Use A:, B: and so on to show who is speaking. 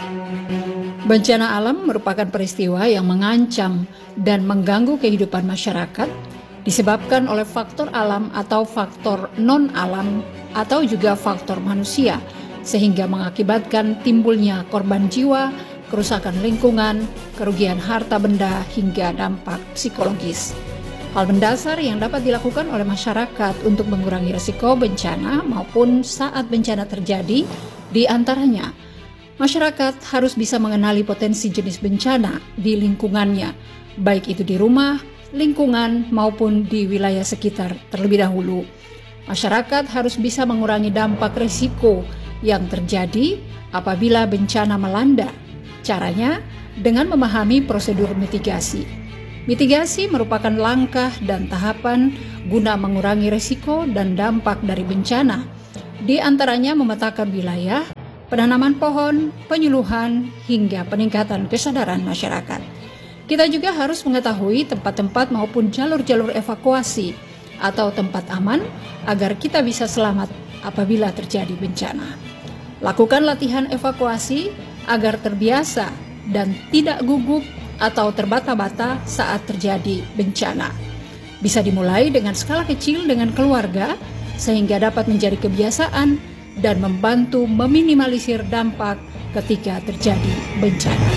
A: Bencana alam merupakan peristiwa yang mengancam dan mengganggu kehidupan masyarakat disebabkan oleh faktor alam atau faktor non-alam atau juga faktor manusia, sehingga mengakibatkan timbulnya korban jiwa, kerusakan lingkungan, kerugian harta benda, hingga dampak psikologis. Hal mendasar yang dapat dilakukan oleh masyarakat untuk mengurangi risiko bencana maupun saat bencana terjadi, di antaranya masyarakat harus bisa mengenali potensi jenis bencana di lingkungannya, baik itu di rumah, lingkungan, maupun di wilayah sekitar terlebih dahulu. Masyarakat harus bisa mengurangi dampak risiko yang terjadi apabila bencana melanda. Caranya dengan memahami prosedur mitigasi. Mitigasi merupakan langkah dan tahapan guna mengurangi risiko dan dampak dari bencana. Di antaranya memetakan wilayah, penanaman pohon, penyuluhan, hingga peningkatan kesadaran masyarakat. Kita juga harus mengetahui tempat-tempat maupun jalur-jalur evakuasi atau tempat aman agar kita bisa selamat apabila terjadi bencana. Lakukan latihan evakuasi agar terbiasa dan tidak gugup atau terbata-bata saat terjadi bencana. Bisa dimulai dengan skala kecil dengan keluarga sehingga dapat menjadi kebiasaan dan membantu meminimalisir dampak ketika terjadi bencana.